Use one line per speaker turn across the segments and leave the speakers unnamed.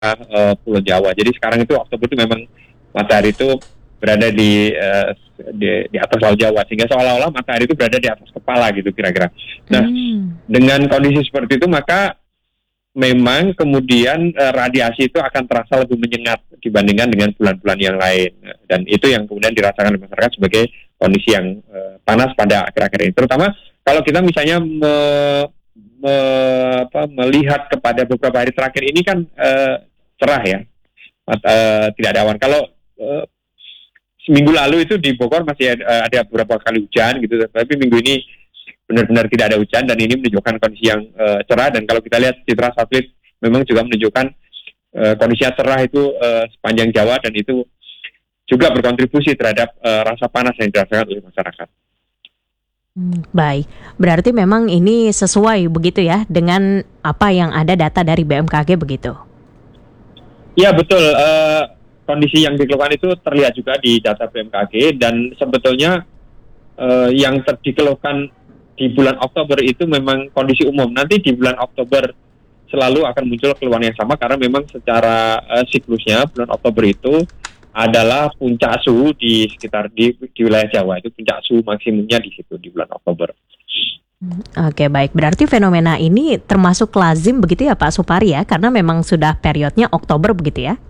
Pulau Jawa. Jadi sekarang itu Oktober itu memang matahari itu berada di atas Laut Jawa, sehingga seolah-olah matahari itu berada di atas kepala gitu kira-kira. Nah, dengan kondisi seperti itu maka memang kemudian radiasi itu akan terasa lebih menyengat dibandingkan dengan bulan-bulan yang lain, dan itu yang kemudian dirasakan oleh masyarakat sebagai kondisi yang panas pada akhir-akhir ini. Terutama kalau kita misalnya melihat kepada beberapa hari terakhir ini kan cerah ya, tidak ada awan. Kalau seminggu lalu itu di Bogor masih ada beberapa kali hujan gitu, tapi minggu ini benar-benar tidak ada hujan, dan ini menunjukkan kondisi yang cerah. Dan kalau kita lihat citra satelit memang juga menunjukkan kondisinya cerah itu sepanjang Jawa, dan itu juga berkontribusi terhadap rasa panas yang dirasakan oleh masyarakat.
Baik, berarti memang ini sesuai begitu ya dengan apa yang ada data dari BMKG begitu?
Ya betul, kondisi yang dikeluhkan itu terlihat juga di data BMKG, dan sebetulnya yang dikeluhkan di bulan Oktober itu memang kondisi umum. Nanti di bulan Oktober selalu akan muncul keluhan yang sama, karena memang secara siklusnya bulan Oktober itu adalah puncak suhu di sekitar di wilayah Jawa. Itu puncak suhu maksimumnya di situ di bulan Oktober.
Oke, baik. Berarti fenomena ini termasuk lazim begitu ya Pak Supari ya, karena memang sudah periodnya Oktober begitu ya?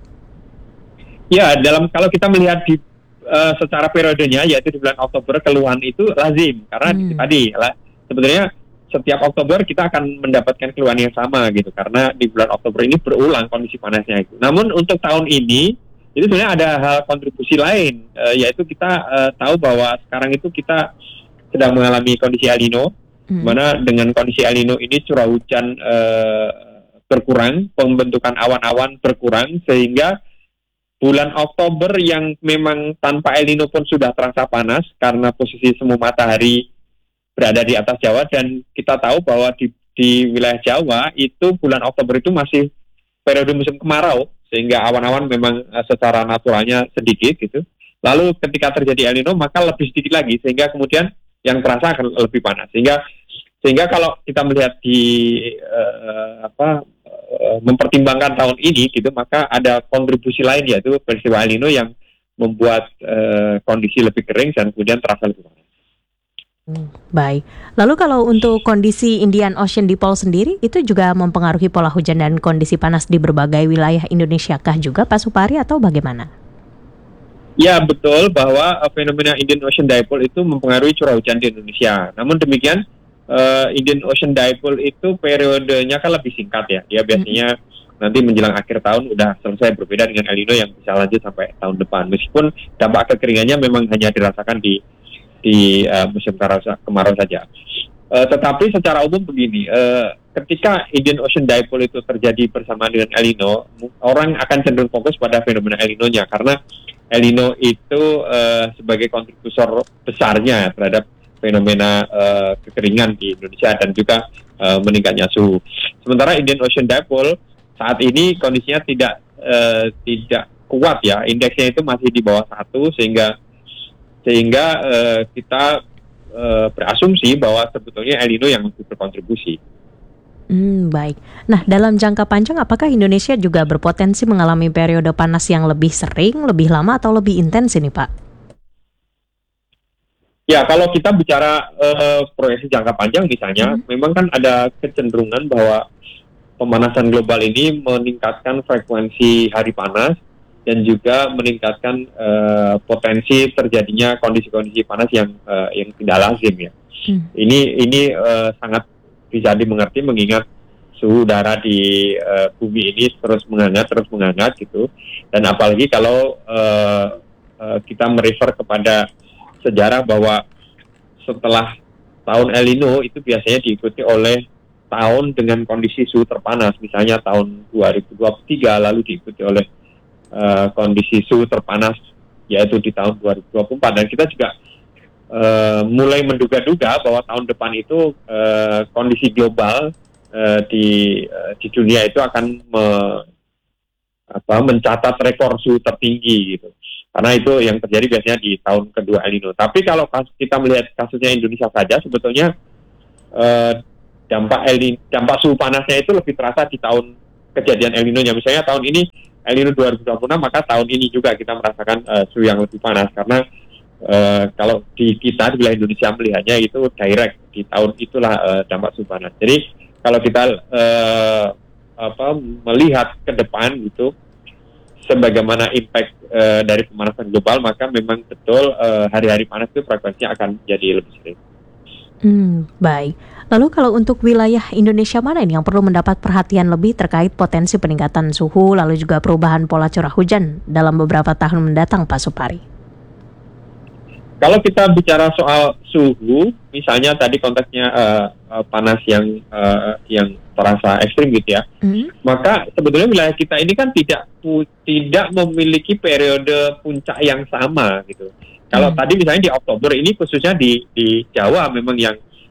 Ya, kalau kita melihat di secara periodenya, yaitu di bulan Oktober, keluhan itu lazim, karena tadi sebetulnya setiap Oktober kita akan mendapatkan keluhan yang sama gitu, karena di bulan Oktober ini berulang kondisi panasnya itu. Namun untuk tahun ini itu sebenarnya ada hal kontribusi lain, yaitu kita tahu bahwa sekarang itu kita sedang mengalami kondisi El Nino, mana dengan kondisi El Nino ini curah hujan berkurang, pembentukan awan-awan berkurang, sehingga bulan Oktober yang memang tanpa El Nino pun sudah terasa panas karena posisi semu matahari berada di atas Jawa, dan kita tahu bahwa di wilayah Jawa itu bulan Oktober itu masih periode musim kemarau, sehingga awan-awan memang secara naturalnya sedikit gitu. Lalu ketika terjadi El Nino maka lebih sedikit lagi, sehingga kemudian yang terasa akan lebih panas. Sehingga kalau kita melihat mempertimbangkan tahun ini gitu, maka ada kontribusi lain, yaitu peristiwa El Nino yang membuat kondisi lebih kering dan kemudian terasa lebih panas.
Baik. Lalu kalau untuk kondisi Indian Ocean Dipole sendiri itu juga mempengaruhi pola hujan dan kondisi panas di berbagai wilayah Indonesia kah juga Pak Supari, atau bagaimana?
Ya betul, bahwa fenomena Indian Ocean Dipole itu mempengaruhi curah hujan di Indonesia. Namun demikian Indian Ocean Dipole itu periodenya kan lebih singkat ya. Dia biasanya nanti menjelang akhir tahun udah selesai, berbeda dengan El Nino yang bisa lanjut sampai tahun depan. Meskipun dampak kekeringannya memang hanya dirasakan di musim kemarau saja. Tetapi secara umum begini, ketika Indian Ocean Dipole itu terjadi bersamaan dengan El Nino, orang akan cenderung fokus pada fenomena El Nino-nya, karena El Nino itu sebagai kontributor besarnya terhadap fenomena kekeringan di Indonesia dan juga meningkatnya suhu. Sementara Indian Ocean Dipole saat ini kondisinya tidak kuat ya, indeksnya itu masih di bawah 1, sehingga kita berasumsi bahwa sebetulnya El Nino yang lebih berkontribusi.
Baik. Nah, dalam jangka panjang apakah Indonesia juga berpotensi mengalami periode panas yang lebih sering, lebih lama, atau lebih intens ini, Pak?
Ya, kalau kita bicara proyeksi jangka panjang misalnya, memang kan ada kecenderungan bahwa pemanasan global ini meningkatkan frekuensi hari panas dan juga meningkatkan potensi terjadinya kondisi-kondisi panas yang tidak lazim ya. Ini sangat bisa dimengerti mengingat suhu udara di bumi ini terus menghangat gitu. Dan apalagi kalau kita merefer kepada sejarah bahwa setelah tahun El Nino itu biasanya diikuti oleh tahun dengan kondisi suhu terpanas, misalnya tahun 2023 lalu diikuti oleh kondisi suhu terpanas yaitu di tahun 2024, dan kita juga mulai menduga-duga bahwa tahun depan itu kondisi global di dunia itu akan mencatat rekor suhu tertinggi gitu. Karena itu yang terjadi biasanya di tahun kedua El Nino. Tapi kalau kita melihat kasusnya Indonesia saja, sebetulnya dampak suhu panasnya itu lebih terasa di tahun kejadian El Nino-nya. Misalnya tahun ini El Nino 2026, maka tahun ini juga kita merasakan suhu yang lebih panas karena kalau di kita di wilayah Indonesia melihatnya itu direct di tahun itulah dampak suhu panas. Jadi kalau kita melihat ke depan gitu, sebagaimana impact dari pemanasan global, maka memang betul hari-hari panas itu frekuensinya akan jadi lebih sering.
Baik. Lalu kalau untuk wilayah Indonesia mana ini yang perlu mendapat perhatian lebih terkait potensi peningkatan suhu, lalu juga perubahan pola curah hujan dalam beberapa tahun mendatang, Pak Supari?
Kalau kita bicara soal suhu, misalnya tadi konteksnya panas yang terasa ekstrim gitu ya, maka sebetulnya wilayah kita ini kan tidak memiliki periode puncak yang sama gitu. Kalau tadi misalnya di Oktober ini khususnya di Jawa memang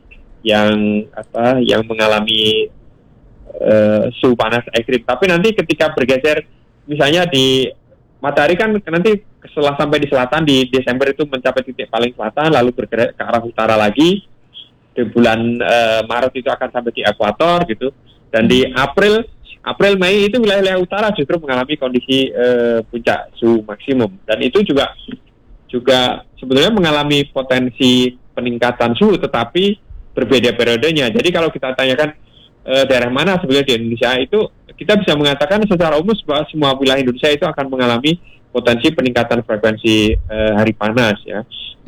yang mengalami suhu panas ekstrim. Tapi nanti ketika bergeser, misalnya di matahari kan nanti setelah sampai di selatan di Desember itu mencapai titik paling selatan, lalu bergerak ke arah utara lagi. Di bulan Maret itu akan sampai di ekuator gitu. Dan di April Mei itu wilayah utara justru mengalami kondisi puncak suhu maksimum. Dan itu juga sebetulnya mengalami potensi peningkatan suhu, tetapi berbeda periodenya. Jadi kalau kita tanyakan daerah mana sebenarnya di Indonesia, itu kita bisa mengatakan secara umum bahwa semua wilayah Indonesia itu akan mengalami potensi peningkatan frekuensi hari panas ya.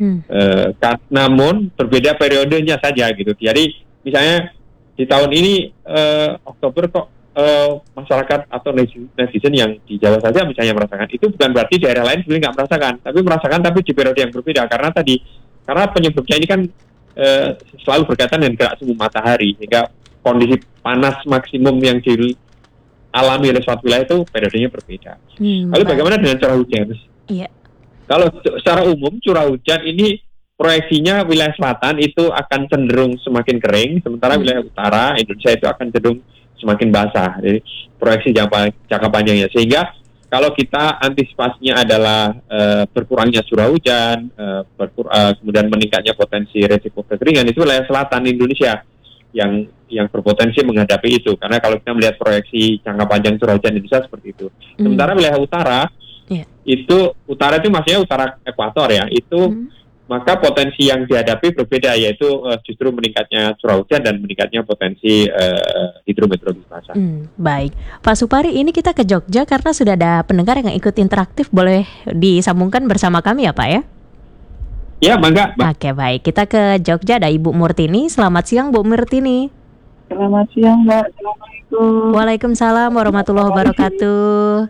Namun berbeda periodenya saja gitu. Jadi misalnya di tahun ini Oktober kok masyarakat atau netizen yang di Jawa saja misalnya merasakan, itu bukan berarti daerah lain sebenarnya nggak merasakan, tapi di periode yang berbeda karena penyebabnya ini kan selalu berkaitan dengan gerak semu matahari, sehingga kondisi panas maksimum yang dialami oleh suatu wilayah itu periodenya berbeda. Lalu bagaimana dengan curah hujan? Iya. Kalau secara umum curah hujan ini proyeksinya wilayah selatan itu akan cenderung semakin kering, sementara wilayah utara Indonesia itu akan cenderung semakin basah. Jadi proyeksi jangka panjangnya, sehingga kalau kita antisipasinya adalah berkurangnya curah hujan, kemudian meningkatnya potensi resiko kekeringan, itu wilayah selatan Indonesia yang berpotensi menghadapi itu. Karena kalau kita melihat proyeksi jangka panjang curah hujan Indonesia seperti itu. Sementara wilayah utara, utara itu maksudnya utara ekuator ya, itu maka potensi yang dihadapi berbeda, yaitu justru meningkatnya curah hujan dan meningkatnya potensi hidrometeorologi basah.
Baik, Pak Supari, ini kita ke Jogja karena sudah ada pendengar yang ikut interaktif, boleh disambungkan bersama kami ya Pak ya?
Ya, mangga.
Oke, baik. Kita ke Jogja, ada Ibu Murtini. Selamat siang, Bu Murtini.
Selamat siang, Mbak. Assalamualaikum.
Waalaikumsalam warahmatullahi wabarakatuh.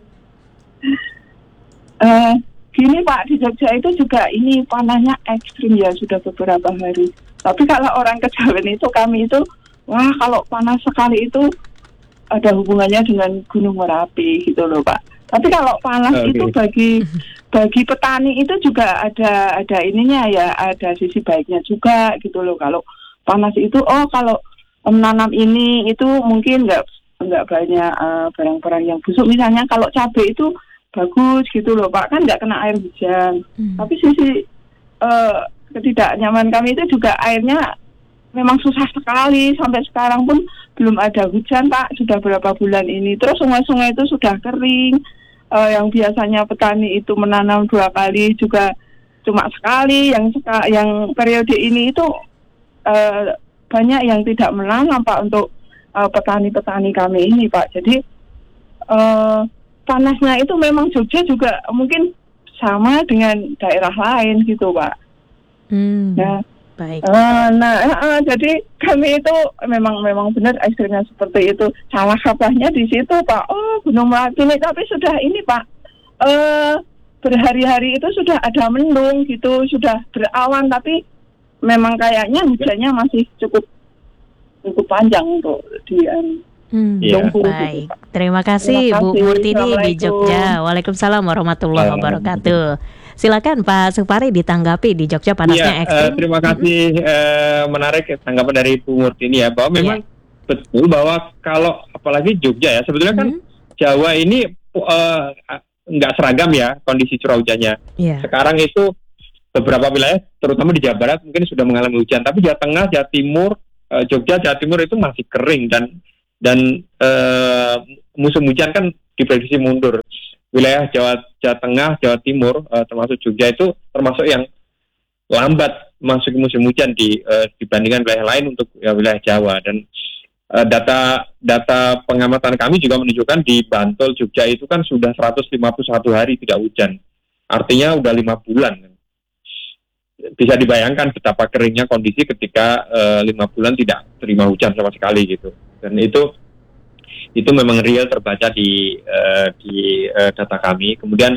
Gini Pak, di Jogja itu juga ini panasnya ekstrim ya, sudah beberapa hari. Tapi kalau orang Kejawen itu, kami itu, wah kalau panas sekali itu ada hubungannya dengan Gunung Merapi gitu loh Pak. Tapi kalau panas itu bagi petani itu juga ada ininya ya, ada sisi baiknya juga gitu loh. Kalau panas itu, kalau menanam ini itu mungkin nggak banyak barang-barang yang busuk. Misalnya kalau cabai itu bagus gitu loh Pak, kan nggak kena air hujan. Tapi sisi ketidaknyaman kami itu juga airnya memang susah sekali. Sampai sekarang pun belum ada hujan Pak, sudah berapa bulan ini. Terus sungai-sungai itu sudah kering. Yang biasanya petani itu menanam 2 kali juga cuma sekali. Yang periode ini itu banyak yang tidak menanam Pak untuk petani-petani kami ini Pak. Jadi panasnya itu memang Jogja juga mungkin sama dengan daerah lain gitu Pak.
Baik.
Jadi kami itu memang benar ekstrimnya seperti itu. Salah kabarnya di situ Pak. Gunung Merapi, tapi sudah ini Pak. Berhari-hari itu sudah ada mendung gitu, sudah berawan, tapi memang kayaknya hujannya masih cukup panjang untuk di
baik. Terima kasih Bu Murtini di Jogja. Waalaikumsalam warahmatullahi wabarakatuh. Silakan Pak Supari ditanggapi di Jogja panasnya ekstrim.
Terima kasih, menarik tanggapan dari Bu Murtini ya, bahwa memang betul bahwa kalau apalagi Jogja ya, sebetulnya kan Jawa ini nggak seragam ya kondisi curah hujannya. Sekarang itu beberapa wilayah, terutama di Jawa Barat mungkin sudah mengalami hujan, tapi Jawa Tengah, Jawa Timur, Jogja, Jawa Timur itu masih kering, dan Dan musim hujan kan diprediksi mundur. Wilayah Jawa Tengah, Jawa Timur, termasuk Jogja itu termasuk yang lambat masuk musim hujan dibandingkan wilayah lain untuk wilayah Jawa. Dan data pengamatan kami juga menunjukkan di Bantul, Jogja itu kan sudah 151 hari tidak hujan. Artinya udah 5 bulan. Bisa dibayangkan betapa keringnya kondisi ketika 5 bulan tidak terima hujan sama sekali gitu. Dan itu memang real terbaca di data kami. Kemudian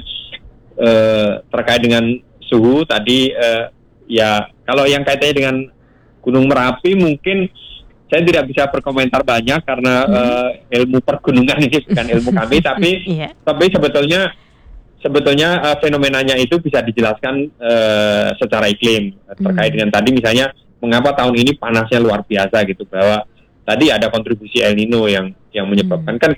terkait dengan suhu tadi, ya kalau yang kaitannya dengan Gunung Merapi mungkin saya tidak bisa berkomentar banyak karena ilmu pergunungan ini bukan ilmu kami, tapi sebetulnya fenomenanya itu bisa dijelaskan secara iklim terkait dengan tadi misalnya mengapa tahun ini panasnya luar biasa gitu, bahwa tadi ada kontribusi El Nino yang menyebabkan kan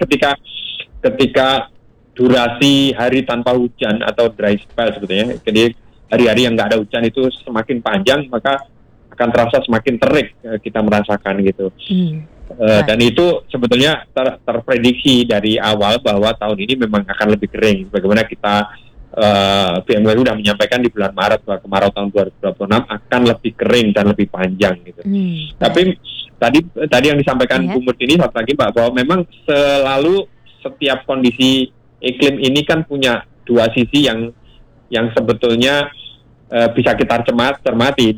ketika durasi hari tanpa hujan atau dry spell sebetulnya, jadi hari-hari yang nggak ada hujan itu semakin panjang, maka akan terasa semakin terik kita merasakan gitu. Dan itu sebetulnya terprediksi dari awal bahwa tahun ini memang akan lebih kering. Bagaimana kita BMKG sudah menyampaikan di bulan Maret bahwa kemarau tahun 2026 akan lebih kering dan lebih panjang gitu. Tapi tadi yang disampaikan Bu Murtini satu lagi Pak, bahwa memang selalu setiap kondisi iklim ini kan punya dua sisi yang sebetulnya bisa kita cermati.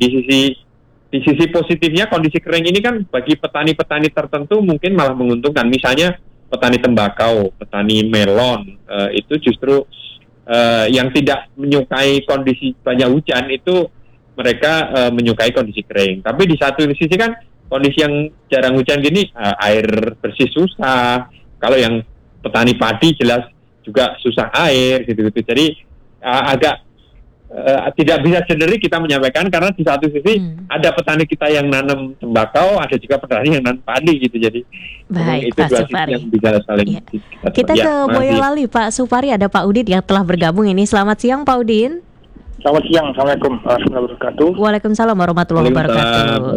Di sisi positifnya kondisi kering ini kan bagi petani-petani tertentu mungkin malah menguntungkan. Misalnya petani tembakau, petani melon, itu justru yang tidak menyukai kondisi banyak hujan itu mereka menyukai kondisi kering. Tapi di satu sisi kan kondisi yang jarang hujan gini, air bersih susah. Kalau yang petani padi jelas juga susah air gitu-gitu. Jadi agak tidak bisa generik kita menyampaikan, karena di satu sisi ada petani kita yang nanam tembakau, ada juga petani yang nanam padi gitu. Jadi
baik,
itu
Pak
dua
Supari.
sisi yang bisa saling
Kita ke Boyolali, Pak Supari, ada Pak Udin yang telah bergabung ini. Selamat siang Pak Udin.
Selamat siang, Assalamualaikum warahmatullahi wabarakatuh.
Waalaikumsalam warahmatullahi wabarakatuh.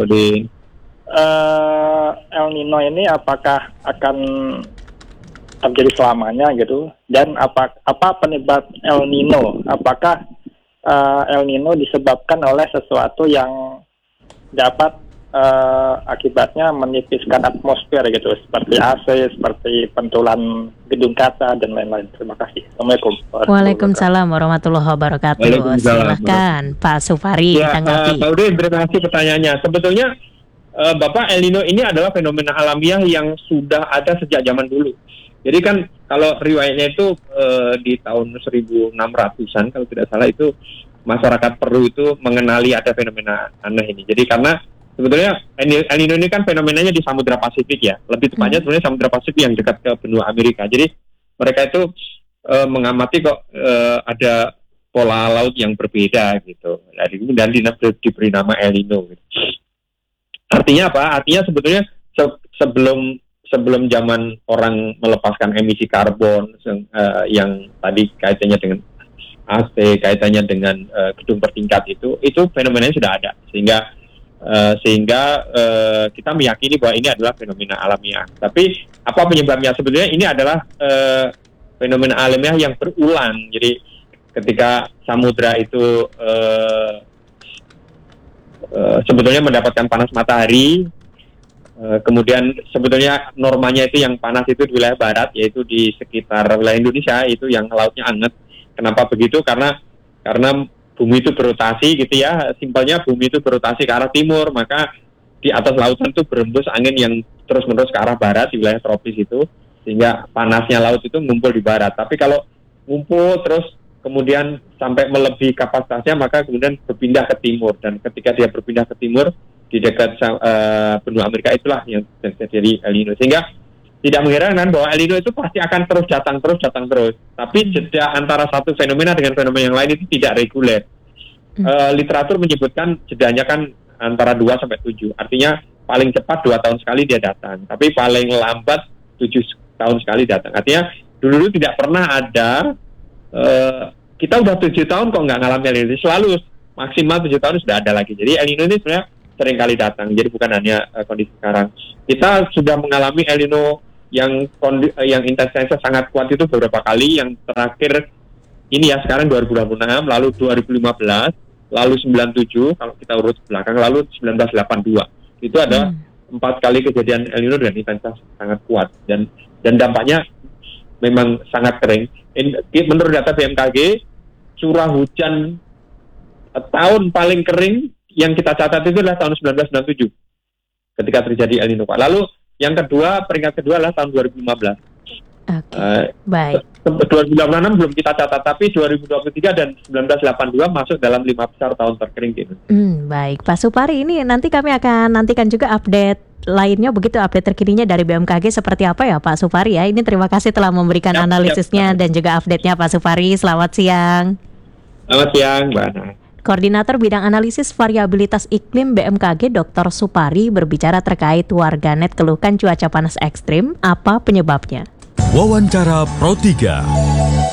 El Nino ini apakah akan terjadi selamanya gitu? Dan apa penyebab El Nino? Apakah El Nino disebabkan oleh sesuatu yang dapat akibatnya menipiskan atmosfer gitu, seperti AC, seperti pentulan gedung kaca dan lain-lain. Terima kasih. Assalamualaikum.
Waalaikumsalam warahmatullahi wabarakatuh. Silahkan Pak Supari ditanggapi.
Pak Udin, terima kasih pertanyaannya. Sebetulnya Bapak, El Nino ini adalah fenomena alamiah yang sudah ada sejak zaman dulu. Jadi kan kalau riwayatnya itu di tahun 1600-an kalau tidak salah, itu masyarakat Peru itu mengenali ada fenomena aneh ini. Jadi karena sebetulnya El Nino ini kan fenomenanya di Samudra Pasifik ya. Lebih tepatnya sebenarnya Samudra Pasifik yang dekat ke benua Amerika. Jadi mereka itu mengamati kok ada pola laut yang berbeda gitu. Dan diberi nama El Nino gitu. Artinya apa? Artinya sebetulnya sebelum zaman orang melepaskan emisi karbon yang tadi kaitannya dengan AC, kaitannya dengan gedung bertingkat itu fenomenanya sudah ada, sehingga kita meyakini bahwa ini adalah fenomena alamiah. Tapi apa penyebabnya? Sebetulnya ini adalah fenomena alamiah yang berulang. Jadi ketika samudra itu sebetulnya mendapatkan panas matahari, kemudian sebetulnya normanya itu yang panas itu di wilayah barat, yaitu di sekitar wilayah Indonesia itu yang lautnya anget. Kenapa begitu? Karena bumi itu berotasi gitu ya. Simpelnya bumi itu berotasi ke arah timur, maka di atas lautan itu berembus angin yang terus-menerus ke arah barat di wilayah tropis itu, sehingga panasnya laut itu ngumpul di barat. Tapi kalau ngumpul terus kemudian sampai melebihi kapasitasnya, maka kemudian berpindah ke timur. Dan ketika dia berpindah ke timur di dekat benua Amerika, itulah yang terjadi El Nino. Sehingga tidak mengherankan bahwa El Nino itu pasti akan terus datang. Tapi jeda antara satu fenomena dengan fenomena yang lain itu tidak reguler. Literatur menyebutkan jedanya kan antara 2 sampai 7. Artinya paling cepat 2 tahun sekali dia datang. Tapi paling lambat 7 tahun sekali datang. Artinya dulu tidak pernah ada, kita udah 7 tahun kok nggak ngalamin El Nino. Selalu maksimal 7 tahun sudah ada lagi. Jadi El Nino ini sebenarnya sering kali datang. Jadi bukan hanya kondisi sekarang. Kita sudah mengalami El Nino yang intensitasnya sangat kuat itu beberapa kali. Yang terakhir ini ya sekarang 2026, lalu 2015, lalu 97 kalau kita urut belakang, lalu 1982. Itu ada 4 kali kejadian El Nino dan intensitas sangat kuat dan dampaknya memang sangat kering. Menurut data BMKG, curah hujan tahun paling kering yang kita catat itu adalah tahun 1997 ketika terjadi El Nino. Lalu yang kedua, peringkat kedua adalah tahun 2015.
Baik.
2026 belum kita catat, tapi 2023 dan 1982 masuk dalam 5 besar tahun terkering gitu.
Baik, Pak Supari, ini nanti kami akan nantikan juga update lainnya, begitu update terkininya dari BMKG seperti apa ya Pak Supari ya. Ini terima kasih telah memberikan analisisnya dan juga update-nya Pak Supari. Selamat siang.
Selamat siang, Mbak Ana.
Koordinator Bidang Analisis Variabilitas Iklim BMKG Dr. Supari berbicara terkait warganet keluhkan cuaca panas ekstrim, apa penyebabnya?
Wawancara Pro 3.